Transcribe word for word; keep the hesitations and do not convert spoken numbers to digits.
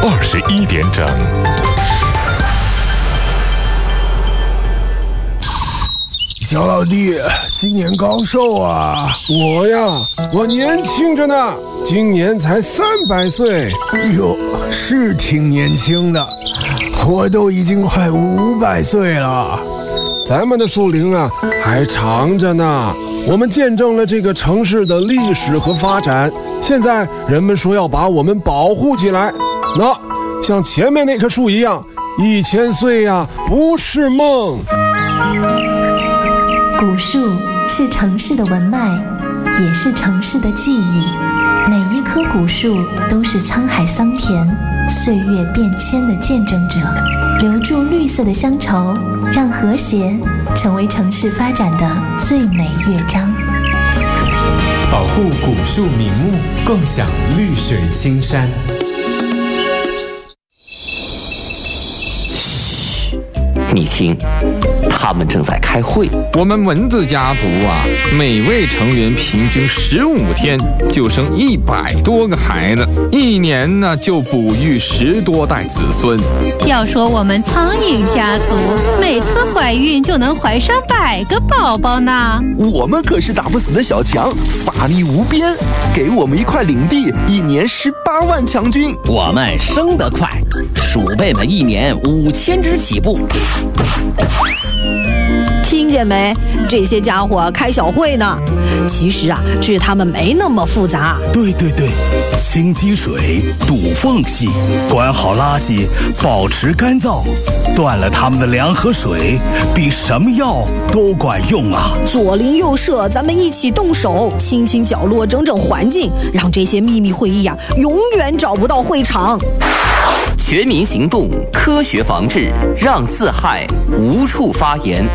二十一点整。 小老弟，今年高寿啊？ 我呀，我年轻着呢，今年才三百岁。 哟，是挺年轻的，我都已经快五百岁了。 咱们的树龄啊，还长着呢。我们见证了这个城市的历史和发展，现在人们说要把我们保护起来。那像前面那棵树一样，一千岁呀，不是梦。 古树是城市的文脉，也是城市的记忆。每一棵古树都是沧海桑田、岁月变迁的见证者，留住绿色的乡愁，让和谐成为城市发展的最美乐章。 保护古树名木，共享绿水青山。 你听，他们正在开会。 我们蚊子家族啊，每位成员平均十五天就生一百多个孩子，一年呢就哺育十多代子孙。 要说我们苍蝇家族，每次怀孕就能怀上百个宝宝呢。 我们可是打不死的小强，法力无边，给我们一块领地，一年十八万强军。 我们生得快，鼠辈们一年五千只起步。 听见没？这些家伙开小会呢。其实啊，治他们没那么复杂。 对对对，清积水，堵缝隙，管好垃圾，保持干燥，断了他们的粮和水，比什么药都管用啊！ 左邻右舍，咱们一起动手，清清角落，整整环境，让这些秘密会议啊，永远找不到会场。 全民行动，科学防治，让四害无处发言。